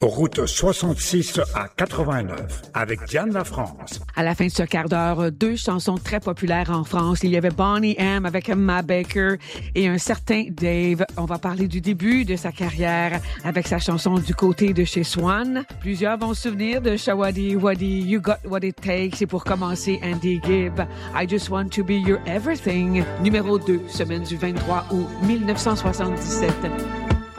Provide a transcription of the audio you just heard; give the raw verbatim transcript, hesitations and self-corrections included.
route soixante-six à quatre-vingt-neuf, avec Diane Lafrance. À la fin de ce quart d'heure, deux chansons très populaires en France. Il y avait Boney M avec Ma Baker et un certain Dave. On va parler du début de sa carrière avec sa chanson Du côté de chez Swan. Plusieurs vont se souvenir de Shawadi Wadi, You Got What It Takes. Et pour commencer, Andy Gibb, I Just Want to Be Your Everything. Numéro deux, semaine du vingt-trois août mille neuf cent soixante-dix-sept.